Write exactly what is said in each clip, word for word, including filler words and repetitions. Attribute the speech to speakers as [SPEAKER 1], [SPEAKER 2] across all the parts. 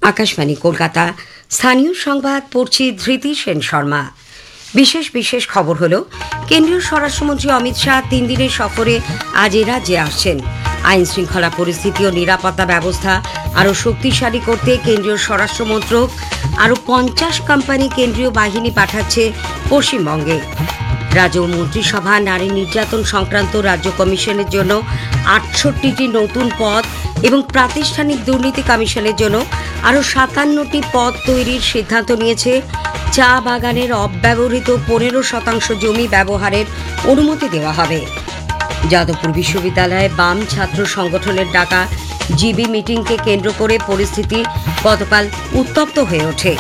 [SPEAKER 1] আকাশবাণী কলকাতা। স্থানীয় সংবাদ পড়ছি ধৃতি সেন শর্মা। বিশেষ বিশেষ খবর হলো, কেন্দ্রীয় স্বরাষ্ট্রমন্ত্রী অমিত শাহ তিন দিনের সফরে আজ এ রাজ্যে আসছেন। আইন শৃঙ্খলা পরিস্থিতি ও নিরাপত্তা ব্যবস্থা আরও শক্তিশালী করতে কেন্দ্রীয় স্বরাষ্ট্র মন্ত্রক আরও পঞ্চাশ কোম্পানি কেন্দ্রীয় বাহিনী পাঠাচ্ছে পশ্চিমবঙ্গে। রাজ্য মন্ত্রিসভা নারী নির্যাতন সংক্রান্ত রাজ্য কমিশনের জন্য আটষট্টিটি নতুন পদ এবং প্রাতিষ্ঠানিক দুর্নীতি কমিশনের জন্য আরও সাতান্নটি পদ তৈরির সিদ্ধান্ত নিয়েছে। চা বাগানের অব্যবহৃত পনেরো শতাংশ জমি ব্যবহারের অনুমতি দেওয়া হবে। যাদবপুর বিশ্ববিদ্যালয়ে বাম ছাত্র সংগঠনের ডাকা জিবি মিটিংকে কেন্দ্র করে পরিস্থিতি গতকাল উত্তপ্ত হয়ে ওঠে।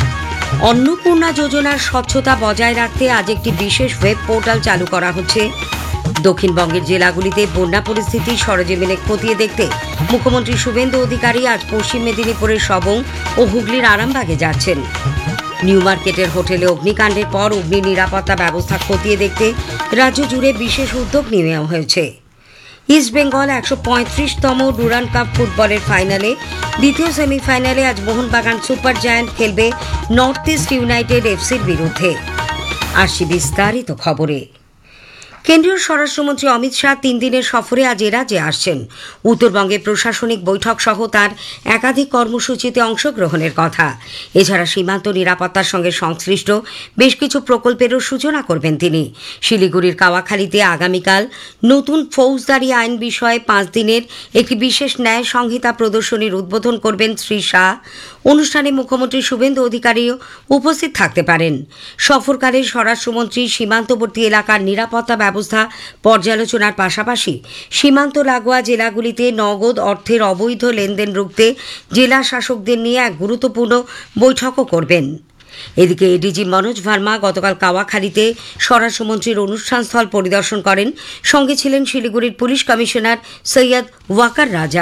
[SPEAKER 1] অন্নপূর্ণা যোজনার স্বচ্ছতা বজায় রাখতে আজ একটি বিশেষ ওয়েব পোর্টাল চালু করা হচ্ছে। দক্ষিণবঙ্গের জেলাগুলিতে বন্যা পরিস্থিতি সরেজমিনে খতিয়ে দেখতে মুখ্যমন্ত্রী শুভেন্দু অধিকারী আজ পশ্চিম মেদিনীপুরের সবং ও হুগলির আরামবাগে যাচ্ছেন। নিউ মার্কেটের হোটেলে অগ্নিকাণ্ডের পর অগ্নি নিরাপত্তা ব্যবস্থা খতিয়ে দেখতে রাজ্য জুড়ে বিশেষ উদ্যোগ নেওয়া হয়েছে। ইস্ট বেঙ্গল একশো পঁয়ত্রিশতম ডুরান্ড কাপ ফুটবলের ফাইনালে দ্বিতীয় সেমিফাইনালে আজ মোহনবাগান সুপার জায়ান্ট খেলবে নর্থ ইস্ট ইউনাইটেড এফসির বিরুদ্ধে। আসছি বিস্তারিত খবরে। কেন্দ্রীয় স্বরাষ্ট্রমন্ত্রী অমিত শাহ তিন দিনের সফরে আজ এ রাজ্যে আসছেন। উত্তরবঙ্গে প্রশাসনিক বৈঠক সহ তার একাধিক কর্মসূচিতে অংশগ্রহণের কথা। এছাড়া সীমান্ত নিরাপত্তার সঙ্গে সংশ্লিষ্ট বেশ কিছু প্রকল্পেরও সূচনা করবেন তিনি। শিলিগুড়ির কাওয়াখালীতে আগামীকাল নতুন ফৌজদারি আইন বিষয়ে পাঁচ দিনের একটি বিশেষ ন্যায় সংহিতা প্রদর্শনীর উদ্বোধন করবেন শ্রী শাহ। অনুষ্ঠানে মুখ্যমন্ত্রী শুভেন্দু অধিকারীও উপস্থিত থাকতে পারেন। সফরকালে স্বরাষ্ট্রমন্ত্রী সীমান্তবর্তী এলাকার নিরাপত্তা ব্যবস্থা পর্যালোচনার পাশাপাশি সীমান্ত লাগোয়া জেলাগুলিতে নগদ অর্থের অবৈধ লেনদেন রুখতে জেলা শাসকদের নিয়ে এক গুরুত্বপূর্ণ বৈঠকও করবেন। এদিকে এডিজি মনোজ ভার্মা গতকাল কাওয়াখালীতে স্বরাষ্ট্রমন্ত্রীর অনুষ্ঠানস্থল পরিদর্শন করেন। সঙ্গে ছিলেন শিলিগুড়ির পুলিশ কমিশনার সৈয়দ ওয়াকার রাজা।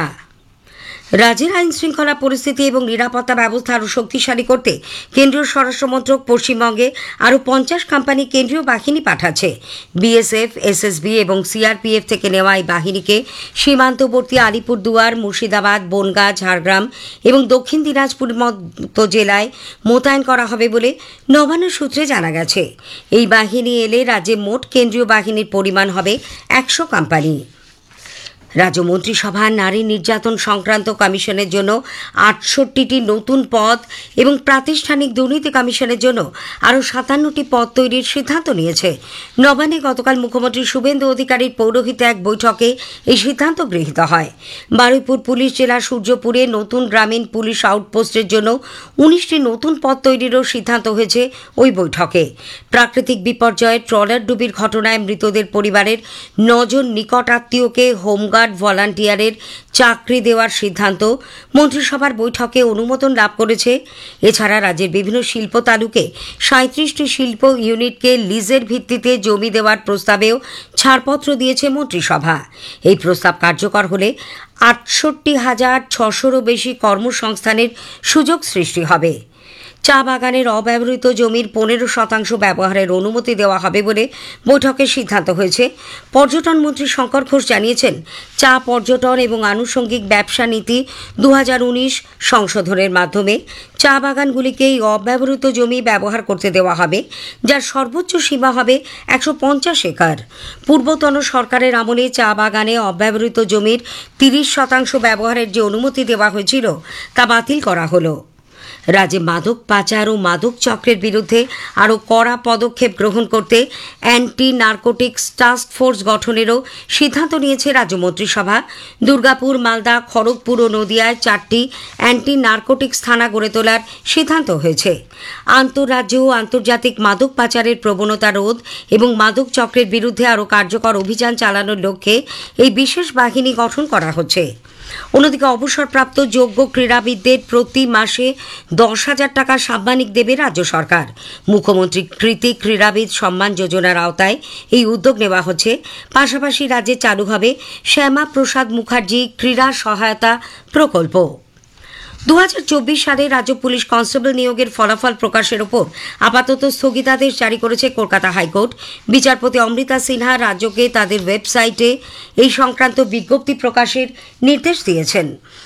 [SPEAKER 1] রাজ্যের আইন শৃঙ্খলা পরিস্থিতি এবং নিরাপত্তা ব্যবস্থা আরও শক্তিশালী করতে কেন্দ্রীয় স্বরাষ্ট্রমন্ত্রক পশ্চিমবঙ্গে আরও পঞ্চাশ কোম্পানি কেন্দ্রীয় বাহিনী পাঠাচ্ছে। বিএসএফ, এসএসবি এবং সিআরপিএফ থেকে নেওয়া এই বাহিনীকে সীমান্তবর্তী আলিপুরদুয়ার, মুর্শিদাবাদ, বনগাঁ, ঝাড়গ্রাম এবং দক্ষিণ দিনাজপুর মতো জেলায় মোতায়েন করা হবে বলে নবান্ন সূত্রে জানা গেছে। এই বাহিনী এলে রাজ্যে মোট কেন্দ্রীয় বাহিনীর পরিমাণ হবে একশো কোম্পানি। রাজ্য মন্ত্রিসভা নারী নির্যাতন সংক্রান্ত কমিশনের জন্য আটষট্টিটি নতুন পদ এবং প্রাতিষ্ঠানিক দুর্নীতি কমিশনের জন্য আরও সাতান্নটি পদ তৈরির সিদ্ধান্ত নিয়েছে। নবান্নে গতকাল মুখ্যমন্ত্রী শুভেন্দু অধিকারীর পৌরোহিত্যে এক বৈঠকে এই সিদ্ধান্ত গৃহীত হয়। বারুইপুর পুলিশ জেলার সূর্যপুরে নতুন গ্রামীণ পুলিশ আউটপোস্টের জন্য উনিশটি নতুন পদ তৈরিরও সিদ্ধান্ত হয়েছে ওই বৈঠকে। প্রাকৃতিক বিপর্যয়ে ট্রলার ডুবির ঘটনায় মৃতদের পরিবারের নজন নিকট আত্মীয়কে হোমগার্ড ভলান্টিয়ারের চাকরি দেওয়ার সিদ্ধান্ত মন্ত্রিসভার বৈঠকে অনুমোদন লাভ করেছে। এছাড়া রাজ্যের বিভিন্ন শিল্প তালুকে সাঁত্রিশটি শিল্প ইউনিটকে লিজের ভিত্তিতে জমি দেওয়ার প্রস্তাবেও ছাড়পত্র দিয়েছে মন্ত্রিসভা। এই প্রস্তাব কার্যকর হলে আটষট্টি হাজার ছশোরও বেশি কর্মসংস্থানের সুযোগ সৃষ্টি হবে। চা বাগানের অব্যবহৃত জমির পনেরো শতাংশ ব্যবহারের অনুমতি দেওয়া হবে বলে বৈঠকে সিদ্ধান্ত হয়েছে। পর্যটন মন্ত্রী শঙ্কর ঘোষ জানিয়েছেন, চা পর্যটন এবং আনুষঙ্গিক ব্যবসা নীতি দু হাজার উনিশ সংশোধনের মাধ্যমে চা বাগানগুলিকে এই অব্যবহৃত জমি ব্যবহার করতে দেওয়া হবে, যার সর্বোচ্চ সীমা হবে একশো পঞ্চাশ একর। পূর্বতন সরকারের আমলে চা বাগানে অব্যবহৃত জমির তিরিশ শতাংশ ব্যবহারের যে অনুমতি দেওয়া হয়েছিল তা বাতিল করা হলো। রাজ্যে মাদক পাচার ও মাদক চক্রের বিরুদ্ধে আরও কড়া পদক্ষেপ গ্রহণ করতে অ্যান্টি নার্কোটিক্স টাস্ক ফোর্স গঠনেরও সিদ্ধান্ত নিয়েছে রাজ্য মন্ত্রিসভা। দুর্গাপুর, মালদা, খড়গপুর ও নদিয়ায় চারটি অ্যান্টি নার্কোটিক্স থানা গড়ে তোলার সিদ্ধান্ত হয়েছে। আন্তঃরাজ্য ও আন্তর্জাতিক মাদক পাচারের প্রবণতা রোধ এবং মাদক চক্রের বিরুদ্ধে আরও কার্যকর অভিযান চালানোর লক্ষ্যে এই বিশেষ বাহিনী গঠন করা হচ্ছে। অন্যদিকে অবসরপ্রাপ্ত যোগ্য ক্রীড়াবিদদের প্রতি মাসে দশ হাজার টাকা সাম্মানিক দেবে রাজ্য সরকার। মুখ্যমন্ত্রী কৃতি ক্রীড়াবিদ সম্মান যোজনার আওতায় এই উদ্যোগ নেওয়া হচ্ছে। পাশাপাশি রাজ্যে চালু হবে শ্যামা প্রসাদ মুখার্জি ক্রীড়া সহায়তা প্রকল্প। দু হাজার চব্বিশ সালে রাজ্য পুলিশ কনস্টেবল নিয়োগের ফলাফল প্রকাশের ওপর আপাতত স্থগিতাদেশ জারি করেছে কলকাতা হাইকোর্ট। বিচারপতি অমৃতা সিনহা রাজ্যকে তাদের ওয়েবসাইটে এই সংক্রান্ত বিজ্ঞপ্তি প্রকাশের নির্দেশ দিয়েছেন।